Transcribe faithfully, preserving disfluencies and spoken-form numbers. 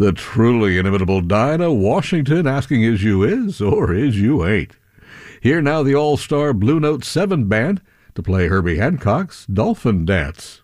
The truly inimitable Dinah Washington asking is you is or is you ain't. Here now the all-star Blue Note seven band to play Herbie Hancock's Dolphin Dance.